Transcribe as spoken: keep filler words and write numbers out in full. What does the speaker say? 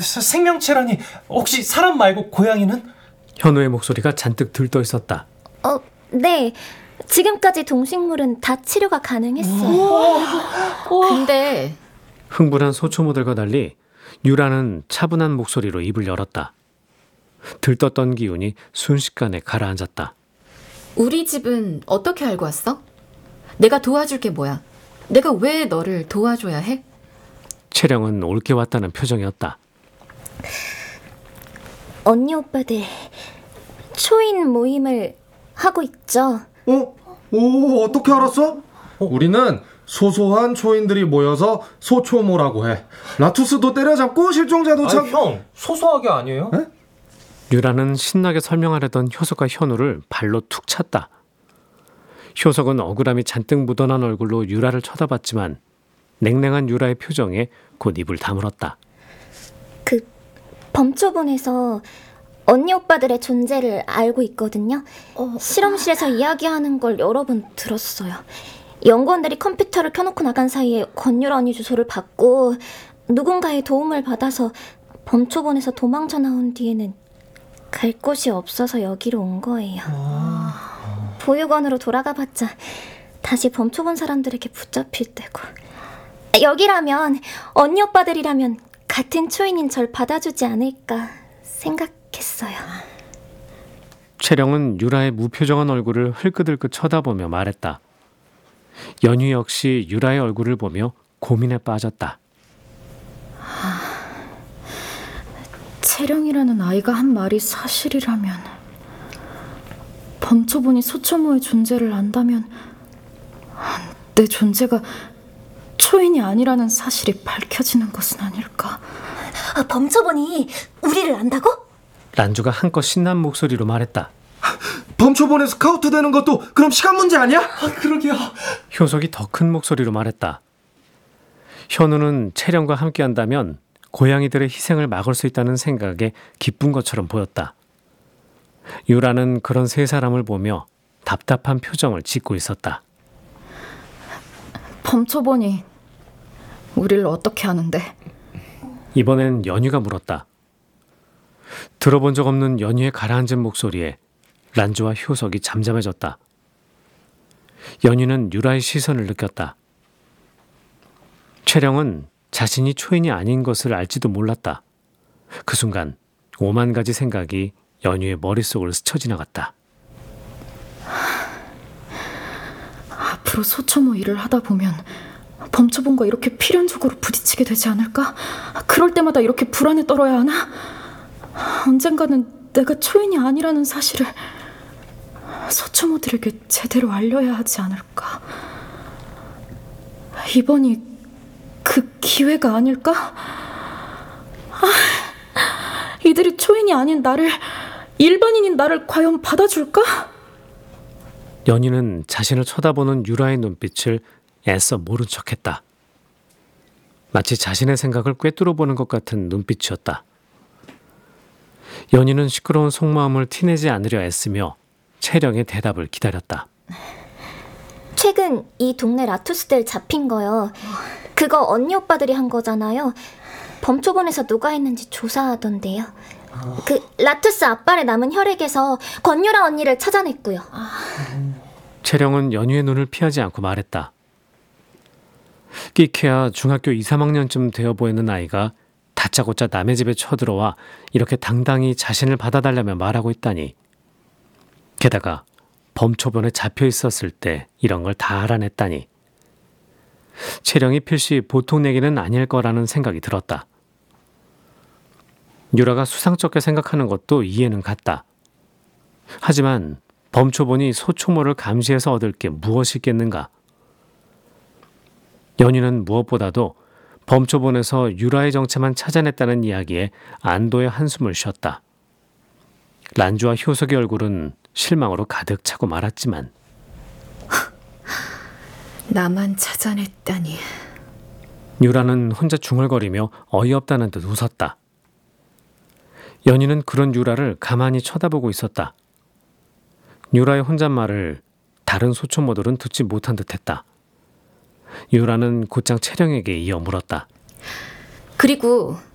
사- 생명체라니 혹시 사람 말고 고양이는? 현우의 목소리가 잔뜩 들떠 있었다. 어, 네. 지금까지 동식물은 다 치료가 가능했어요. 근데 흥분한 소초모들과 달리 유라는 차분한 목소리로 입을 열었다. 들떴던 기운이 순식간에 가라앉았다. 우리 집은 어떻게 알고 왔어? 내가 도와줄 게 뭐야? 내가 왜 너를 도와줘야 해? 채령은 올게 왔다는 표정이었다. 언니 오빠들 초인 모임을 하고 있죠. 어? 오, 어떻게 알았어? 우리는 소소한 초인들이 모여서 소초모라고 해. 라투스도 때려잡고 실종자도 아니, 참... 형, 소소하게 아니에요? 에? 유라는 신나게 설명하려던 효석과 현우를 발로 툭 찼다. 효석은 억울함이 잔뜩 묻어난 얼굴로 유라를 쳐다봤지만 냉랭한 유라의 표정에 곧 입을 다물었다. 그 범초본에서 언니 오빠들의 존재를 알고 있거든요. 어, 실험실에서 이야기하는 걸 여러 번 들었어요. 연구원들이 컴퓨터를 켜놓고 나간 사이에 권유라 언니 주소를 받고 누군가의 도움을 받아서 범초본에서 도망쳐 나온 뒤에는 갈 곳이 없어서 여기로 온 거예요. 아... 보육원으로 돌아가봤자 다시 범초본 사람들에게 붙잡힐 때고. 여기라면 언니 오빠들이라면 같은 초인인 절 받아주지 않을까 생각했어요. 채령은 유라의 무표정한 얼굴을 흘끗흘끗 쳐다보며 말했다. 연유 역시 유라의 얼굴을 보며 고민에 빠졌다. 채령이라는 아이가 한 말이 사실이라면, 범초본이 소초모의 존재를 안다면 내 존재가 초인이 아니라는 사실이 밝혀지는 것은 아닐까. 아, 범초본이 우리를 안다고? 란주가 한껏 신난 목소리로 말했다. 범초본에 스카우트 되는 것도 그럼 시간 문제 아니야? 아, 그러게요. 효석이 더 큰 목소리로 말했다. 현우는 채령과 함께한다면 고양이들의 희생을 막을 수 있다는 생각에 기쁜 것처럼 보였다. 유라는 그런 세 사람을 보며 답답한 표정을 짓고 있었다. 범초본이 우리를 어떻게 하는데? 이번엔 연유가 물었다. 들어본 적 없는 연유의 가라앉은 목소리에 란주와 효석이 잠잠해졌다. 연유는 유라의 시선을 느꼈다. 채령은 자신이 초인이 아닌 것을 알지도 몰랐다. 그 순간 오만 가지 생각이 연유의 머릿속을 스쳐 지나갔다. 앞으로 소초모 일을 하다 보면 범초본과 이렇게 필연적으로 부딪히게 되지 않을까? 그럴 때마다 이렇게 불안에 떨어야 하나? 언젠가는 내가 초인이 아니라는 사실을 소초모들에게 제대로 알려야 하지 않을까? 이번이 그 기회가 아닐까? 아, 이들이 초인이 아닌 나를, 일반인인 나를 과연 받아줄까? 연희는 자신을 쳐다보는 유라의 눈빛을 애써 모른 척했다. 마치 자신의 생각을 꿰뚫어보는 것 같은 눈빛이었다. 연희는 시끄러운 속마음을 티내지 않으려 애쓰며 채령의 대답을 기다렸다. 최근 이 동네 라투스들 잡힌 거요. 그거 언니 오빠들이 한 거잖아요. 범초본에서 누가 했는지 조사하던데요. 그 라투스 앞발에 남은 혈액에서 권유라 언니를 찾아냈고요. 채령은 연유의 눈을 피하지 않고 말했다. 끼케야 중학교 이, 삼 학년쯤 되어 보이는 아이가 다짜고짜 남의 집에 쳐들어와 이렇게 당당히 자신을 받아달라며 말하고 있다니. 게다가 범초본에 잡혀 있었을 때 이런 걸 다 알아냈다니. 채령이 필시 보통 얘기는 아닐 거라는 생각이 들었다. 유라가 수상쩍게 생각하는 것도 이해는 갔다. 하지만 범초본이 소초모를 감시해서 얻을 게 무엇이 있겠는가? 연희는 무엇보다도 범초본에서 유라의 정체만 찾아냈다는 이야기에 안도의 한숨을 쉬었다. 란주와 효석의 얼굴은 실망으로 가득 차고 말았지만 나만 찾아냈다니. 유라는 혼자 중얼거리며 어이없다는 듯 웃었다. 연희는 그런 유라를 가만히 쳐다보고 있었다. 유라의 혼잣말을 다른 소초모들은 듣지 못한 듯했다. 유라는 곧장 채령에게 이어 물었다. 그리고